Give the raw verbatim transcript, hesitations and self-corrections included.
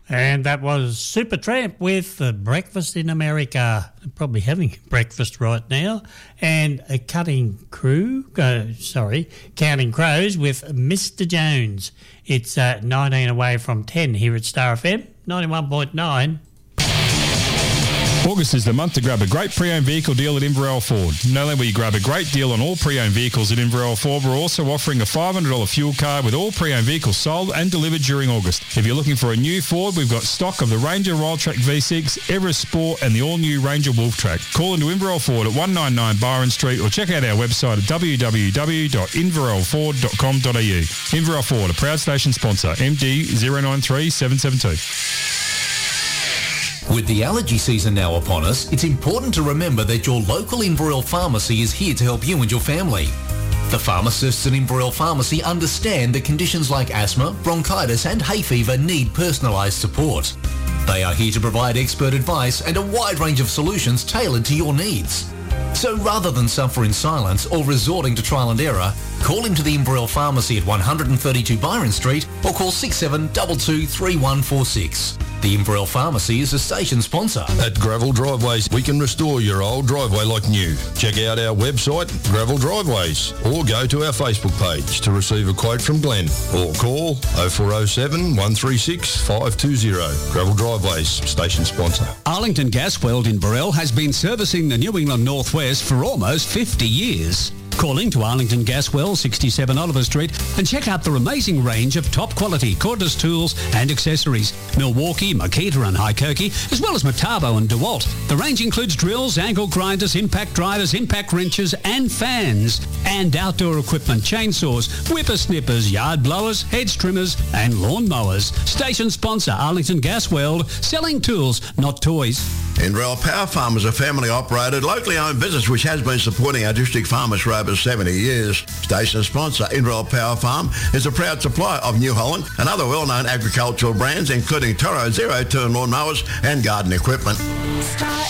And that was Supertramp with uh, Breakfast in America. Probably having breakfast right now. And a Cutting Crew, uh, sorry, Counting Crows with Mister Jones. It's uh, nineteen away from ten here at Star F M, ninety-one point nine. August is the month to grab a great pre-owned vehicle deal at Inverell Ford. Not only will you grab a great deal on all pre-owned vehicles at Inverell Ford, we're also offering a five hundred dollars fuel card with all pre-owned vehicles sold and delivered during August. If you're looking for a new Ford, we've got stock of the Ranger Wildtrak V six, Everest Sport and the all-new Ranger Wolftrack. Call into Inverell Ford at one ninety-nine Byron Street or check out our website at w w w dot inverell ford dot com dot a u. Inverell Ford, a proud station sponsor, M D zero nine three seven seven two. With the allergy season now upon us, it's important to remember that your local Inverell pharmacy is here to help you and your family. The pharmacists at Inverell Pharmacy understand that conditions like asthma, bronchitis and hay fever need personalised support. They are here to provide expert advice and a wide range of solutions tailored to your needs. So rather than suffer in silence or resorting to trial and error, call into the Inverell Pharmacy at one thirty-two Byron Street or call six seven two two, three one four six. The Inverell Pharmacy is a station sponsor. At Gravel Driveways, we can restore your old driveway like new. Check out our website, Gravel Driveways, or go to our Facebook page to receive a quote from Glenn, or call oh four oh seven, one three six, five two zero. Gravel Driveways, station sponsor. Arlington Gas World in Burrell has been servicing the New England Northwest for almost fifty years. Call in to Arlington Gas Well, sixty-seven Oliver Street, and check out their amazing range of top quality cordless tools and accessories. Milwaukee, Makita and Hykoki, as well as Metabo and DeWalt. The range includes drills, angle grinders, impact drivers, impact wrenches and fans. And outdoor equipment, chainsaws, whippersnippers, yard blowers, hedge trimmers and lawn mowers. Station sponsor Arlington Gas World, selling tools, not toys. Inverell Power Farm is a family-operated, locally owned business which has been supporting our district farmers for over seventy years. Station sponsor Inverell Power Farm is a proud supplier of New Holland and other well-known agricultural brands including Toro zero-turn lawn mowers and garden equipment.